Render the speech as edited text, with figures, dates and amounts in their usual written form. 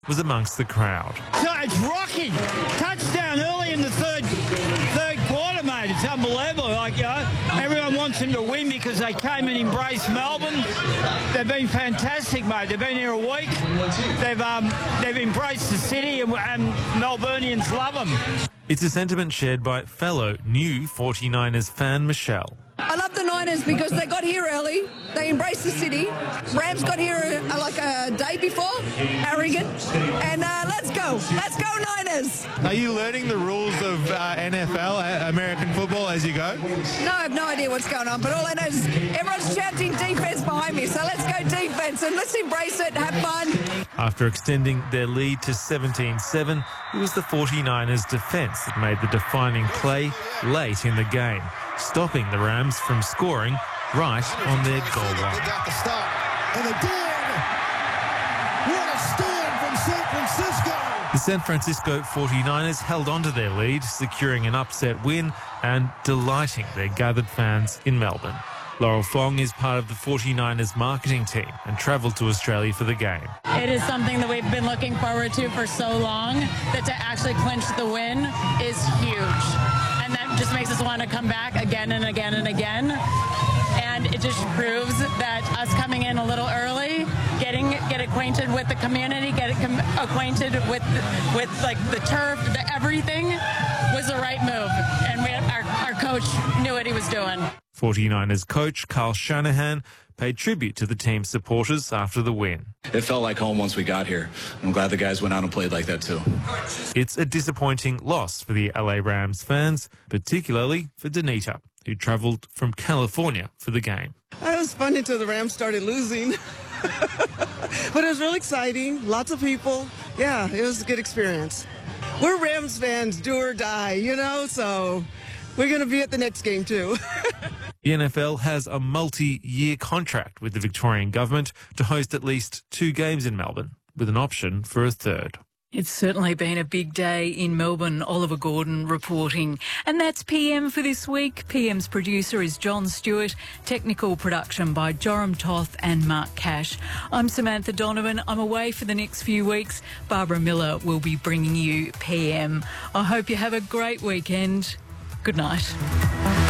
was amongst the crowd. So it's rocking. Touchdown early in the third quarter, mate. It's unbelievable. Everyone wants them to win because they came and embraced Melbourne. They've been fantastic, mate. They've been here a week. They've embraced the city and Melburnians love them. It's a sentiment shared by fellow new 49ers fan Michelle. I love the Niners because they got here early. They embraced the city. Rams got here like a day before, arrogant. And let's go. Let's go, Niners. Are you learning the rules of NFL, American football, as you go? No, I have no idea what's going on. But all I know is everyone's chanting defense behind me. So let's go defense and let's embrace it, have fun. After extending their lead to 17-7, it was the 49ers' defence that made the defining play late in the game, stopping the Rams from scoring right on their goal line. They got the stop, and they did! What a stand from San Francisco! The San Francisco 49ers held on to their lead, securing an upset win and delighting their gathered fans in Melbourne. Laurel Fong is part of the 49ers marketing team and travelled to Australia for the game. It is something that we've been looking forward to for so long, that to actually clinch the win is huge. And that just makes us want to come back again and again and again. And it just proves that us coming in a little early, get acquainted with the community, get acquainted with like the turf, everything was the right move. And our coach knew what he was doing. 49ers coach Carl Shanahan paid tribute to the team's supporters after the win. It felt like home once we got here. I'm glad the guys went out and played like that too. It's a disappointing loss for the LA Rams fans, particularly for Danita, who travelled from California for the game. It was fun until the Rams started losing. But it was really exciting. Lots of people. Yeah, it was a good experience. We're Rams fans, do or die, so we're going to be at the next game too. The NFL has a multi-year contract with the Victorian government to host at least 2 games in Melbourne, with an option for a third. It's certainly been a big day in Melbourne. Oliver Gordon reporting. And that's PM for this week. PM's producer is John Stewart. Technical production by Joram Toth and Mark Cash. I'm Samantha Donovan. I'm away for the next few weeks. Barbara Miller will be bringing you PM. I hope you have a great weekend. Good night.